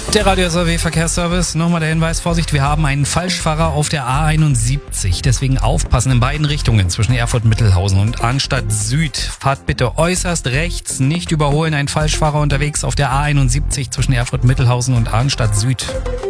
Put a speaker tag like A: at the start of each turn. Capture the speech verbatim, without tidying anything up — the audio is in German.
A: Der Radio S R W Verkehrsservice, nochmal der Hinweis, Vorsicht, wir haben einen Falschfahrer auf der A einundsiebzig, deswegen aufpassen in beiden Richtungen zwischen Erfurt-Mittelhausen und Arnstadt Süd. Fahrt bitte äußerst rechts, nicht überholen, ein Falschfahrer unterwegs auf der A einundsiebzig zwischen Erfurt-Mittelhausen und Arnstadt Süd.